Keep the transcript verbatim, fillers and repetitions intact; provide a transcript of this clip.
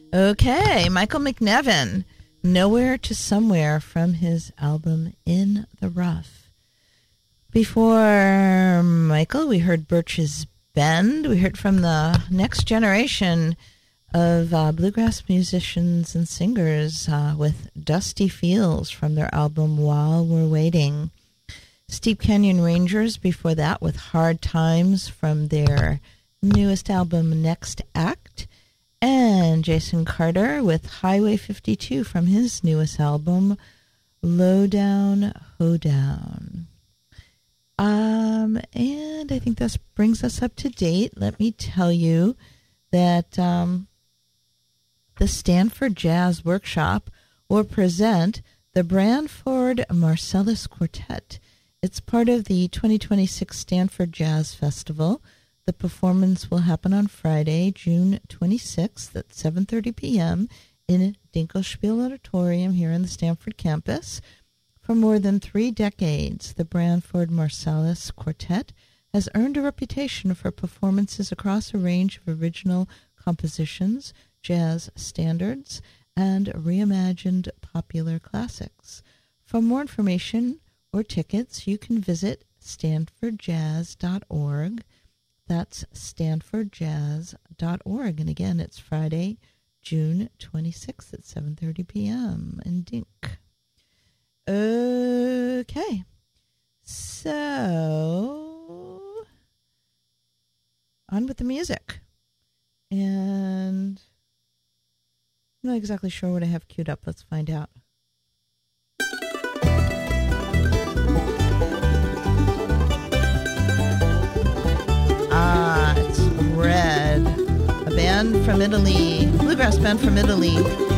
Okay, Michael McNevin, Nowhere to Somewhere from his album In the Rough. Before Michael, we heard Birch's Bend. We heard from the next generation of uh, bluegrass musicians and singers uh, with Dusty Fields from their album While We're Waiting. Steep Canyon Rangers before that with Hard Times from their newest album Next Act. And Jason Carter with Highway fifty-two from his newest album, Lowdown Hoedown. Um, and I think this brings us up to date. Let me tell you that um, the Stanford Jazz Workshop will present the Branford Marcellus Quartet. It's part of the twenty twenty-six Stanford Jazz Festival. The performance will happen on Friday, June twenty-sixth at seven thirty p.m. in Dinkelspiel Auditorium here on the Stanford campus. For more than three decades, the Branford Marcellus Quartet has earned a reputation for performances across a range of original compositions, jazz standards, and reimagined popular classics. For more information or tickets, you can visit stanford jazz dot org. That's stanford jazz dot org. And again, it's Friday, June twenty-sixth at seven thirty p.m. in Dink. Okay. So, on with the music. And I'm not exactly sure what I have queued up. Let's find out. Ah, it's Red, a band from Italy, bluegrass band from Italy,